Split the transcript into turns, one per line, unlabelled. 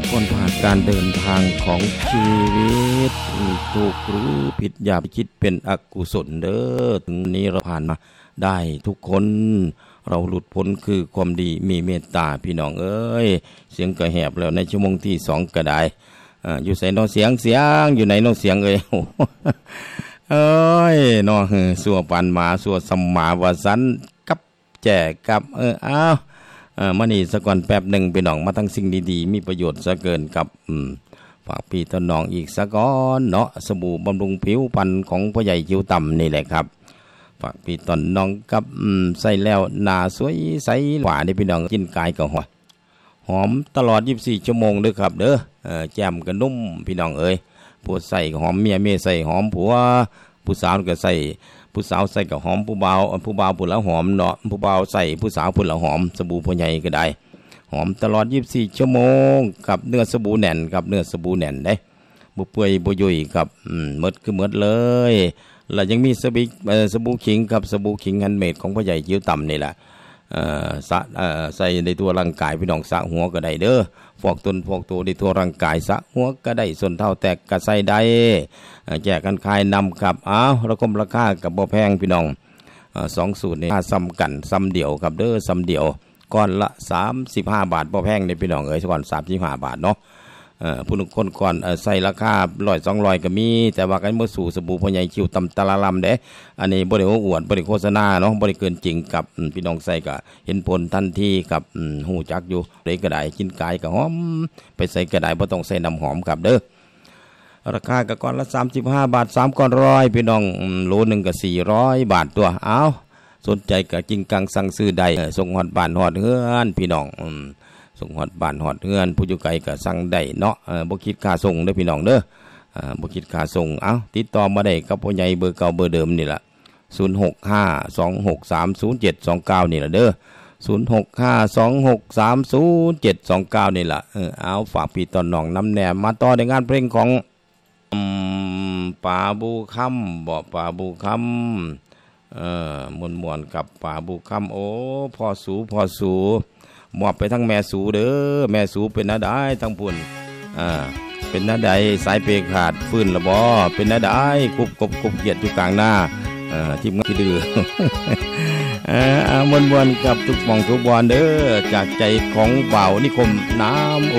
คนผ่านการเดินทางของชีวิตถูกหรือผิดอย่าไปคิดเป็นอกุศลเด้อถึงนี้เราผ่านมาได้ทุกคนเราหลุดพ้นคือความดีมีเมตตาพี่น้องเอ้ยเสียงกระแหบแล้วในชั่วโมงที่2ก็ได้อยู่ใส่นอเสียงอยู่ไหนนอเสียงเอ้ยเอ้ยนอสัวปานหมาสัวสมมาวาสันกับแจกับอ้าวมานี่สักก่อนแป๊บหนึ่งพี่น้องมาทั้งสิ่งดีๆมีประโยชน์ซะเกินกับฝากพี่ต้นน้องอีกสักก่อนเนาะสบู่บำรุงผิวพรรณของพ่อใหญ่คิ้วต่ำนี่แหละครับฝากพี่ต้นน้องกับใส่แล้วหน้าสวยใสหวานนี่พี่น้องกินกายก็หอมตลอด24ชั่วโมงเด้อครับเด้อแจ่มก็นุ่มพี่น้องเอ้ยผู้ใส่หอมเมียใส่หอมผัวผู้สาวก็ใส่ผู้สาวใส่กับหอมผู้บ่าวผู้ละหอมเนาะผู้บ่าวใส่ผู้สาวผู้ละหอมสบู่พ่อใหญ่ก็ได้หอมตลอด24ชั่วโมงกับเนื้อสบู่แน่นกับเนื้อสบู่แน่นได้บ่เปื่อยบ่ยุ่ยกับหมดคือหมดเลยแล้วยังมีสบู่ขิงกับสบู่ขิงแฮนด์เมดของพ่อใหญ่คิ้วต่ำนี่แหละใส่ในตัวร่างกายพี่น้องสระหัวก็ได้เด้อฟอกต้นฟอกตัวในตัวร่างกายสระหัวก็ได้ส่วนเท่าแตกก็ใส่ได้แจกกันขายนำครับระคมราคากับบ่แพงพี่น้อง2สูตรนี่ซ้ำกันซ้ำเดียวครับเด้อซ้ำเดียวก้อนละ35 บาทบ่แพงในพี่น้องเอ้ยก่อน35 บาทเนาะผู้นึงคนก่อนใส่ราคา100-200ก็มีแต่ว่ากันบ่สู่สบู่พ่อใหญ่คิ้วต่ำตะละลำเด้อันนี้บ่ได้อวดบ่ได้โฆษณาเนาะบ่ได้เกินจริงกับพี่น้องใส่ก็เห็นผลทันทีกับฮู้จักอยู่ได้ก็ได้กินกายก็หอมไปใส่ก็ได้บ่ต้องใส่น้ำหอมครับเด้อราคาก็ก้อนละ35 บาท3ก้อน100พี่น้องโลนึงก็400 บาทตัวสนใจก็จริงกังสั่งซื้อได้ส่งฮอดบ้านฮอดเฮือนพี่น้องส่งฮอดบ้านฮอดเฮือนผู้อยู่ไกลก็สั่งได้เนาะบ่คิดค่าส่งเด้อพี่น้องเด้อบ่คิดค่าส่งติดต่อมาได้กับพ่อใหญ่เบอร์เก่าเบอร์เดิมนี่ล่ะ0652630729นี่ล่ะเด้อ0652630729นี่ล่ะฝากพี่ต้นน้องน้ำแหนมมาต่อในงานเพลงของป่าบูค่ำบ่ป่าบูค่ำมวนๆกับป่าบูค่ำโอ้พ่อสูมอบไปทั้งแม่สูเด้อแม่สูเป็นน้าได้ทั้งพุ่นเป็นน้าได้สายเปขาดฟื้นละบ่เป็นน้าได้กุบเกียดอยู่กลางหน้าทีมงานที่ดื้อมวนๆกับทุกหม่องทุกบอนเด้อจากใจของบ่าวนิคมน้ำ